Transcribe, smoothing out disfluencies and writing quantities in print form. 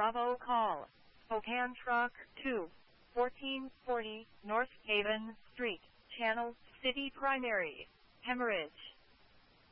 Bravo call. Spokane Truck 2, 1440 North Haven Street, Channel City Primary, Hemorrhage.